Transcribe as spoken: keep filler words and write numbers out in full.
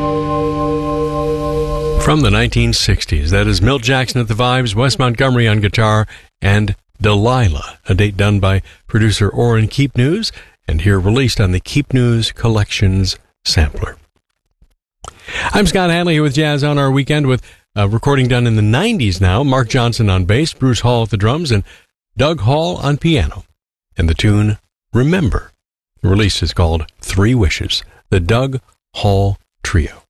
From the nineteen sixties, that is Milt Jackson at the Vibes, Wes Montgomery on guitar, and Delilah, a date done by producer Orrin Keep News, and here released on the Keep News Collections sampler. I'm Scott Hadley here with Jazz on Our Weekend, with a recording done in the nineties now. Mark Johnson on bass, Bruce Hall at the drums, and Doug Hall on piano. And the tune, Remember. The release is called Three Wishes, the Doug Hall Trio.